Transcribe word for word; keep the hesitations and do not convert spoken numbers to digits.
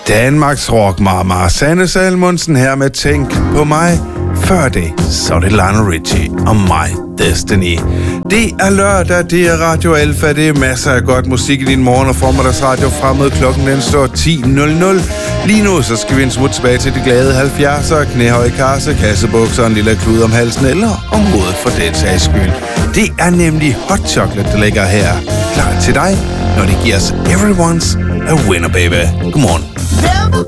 Danmarks rockmama Sanne Salomonsen her med Tænk på mig. Før det, så er det Lionel Richie og My Destiny. Det er lørdag, det er Radio Alfa, det er masser af godt musik i din morgen- og formiddagsradio fremad. Klokken den står ti nul nul. Lige nu så skal vi en smut tilbage til de glade halvfjerdser, knæhøje karse, kassebukser, en lille klud om halsen eller om hovedet for den sags skyld. Det er nemlig Hot Chocolate, der ligger her klar til dig, når det giver os Everyone's a Winner, baby. Godmorgen.